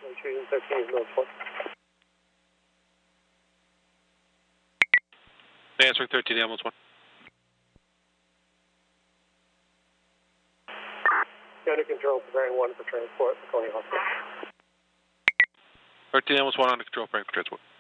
Treating 13 is North 1. Answering 13 ambulance 1. Under control, preparing 1 for transport, Coney Hospital. 13 ambulance 1 under control, preparing for transport.